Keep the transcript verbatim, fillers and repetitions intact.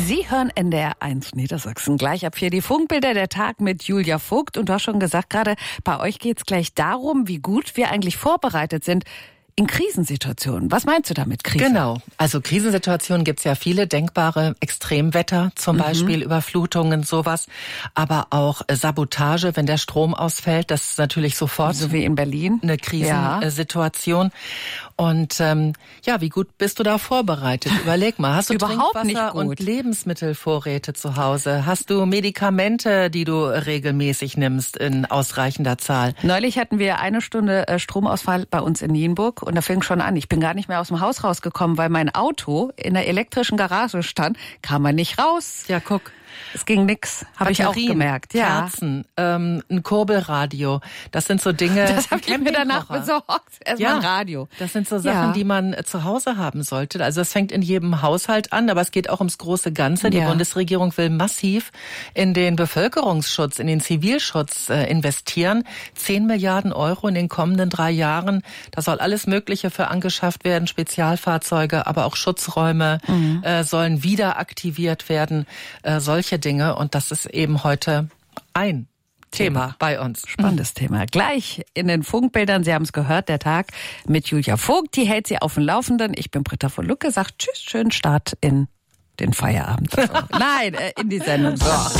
Sie hören N D R eins Niedersachsen. Gleich ab vier die Funkbilder, der Tag mit Julia Vogt. Und du hast schon gesagt, gerade bei euch geht's gleich darum, wie gut wir eigentlich vorbereitet sind in Krisensituationen. Was meinst du damit, Krise? Genau. Also Krisensituationen gibt's ja viele denkbare. Extremwetter, zum mhm. Beispiel Überflutungen, sowas. Aber auch Sabotage, wenn der Strom ausfällt. Das ist natürlich sofort so wie in Berlin eine Krisensituation. Ja. Und ähm, ja, wie gut bist du da vorbereitet? Überleg mal, hast du Überhaupt Trinkwasser nicht gut. und Lebensmittelvorräte zu Hause? Hast du Medikamente, die du regelmäßig nimmst in ausreichender Zahl? Neulich hatten wir eine Stunde Stromausfall bei uns in Nienburg und da fing schon an. Ich bin gar nicht mehr aus dem Haus rausgekommen, weil mein Auto in der elektrischen Garage stand. Kam man nicht raus. Ja, guck. Es ging nix, habe ich auch gemerkt. Ja. Kerzen, ähm, ein Kurbelradio, das sind so Dinge. Das habe ich mir danach besorgt. Erstmal ja, ein Radio. Das sind so Sachen, ja. die man zu Hause haben sollte. Also es fängt in jedem Haushalt an, aber es geht auch ums große Ganze. Die ja. Bundesregierung will massiv in den Bevölkerungsschutz, in den Zivilschutz äh, investieren. Zehn Milliarden Euro in den kommenden drei Jahren. Da soll alles Mögliche für angeschafft werden, Spezialfahrzeuge, aber auch Schutzräume mhm. äh, sollen wieder aktiviert werden. Äh, solche Dinge, und das ist eben heute ein Thema, Thema bei uns. Spannendes mhm. Thema. Gleich in den Funkbildern, Sie haben es gehört, der Tag mit Julia Vogt, die hält Sie auf dem Laufenden. Ich bin Britta von Lucke, sagt tschüss, schönen Start in den Feierabend. Nein, in die Sendung. So.